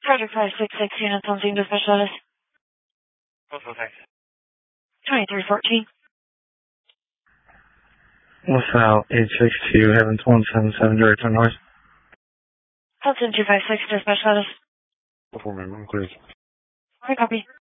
Project 566 units on scene, dispatch status. Postal text. 2314. LaSalle 862, Heavens 177, direct on north. Hudson 256, dispatch status. Before me, clear. Okay, copy.